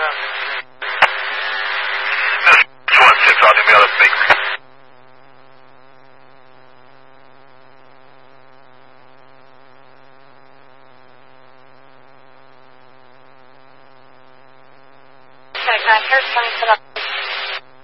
This is 16 on the other speaker. Okay, here's 20 set up.